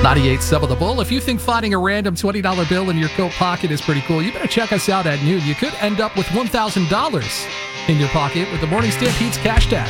98.7 The Bull. If you think finding a random $20 bill in your coat pocket is pretty cool, you better check us out at noon. You could end up with $1,000 in your pocket with the Morning Stampede's Cash Dash.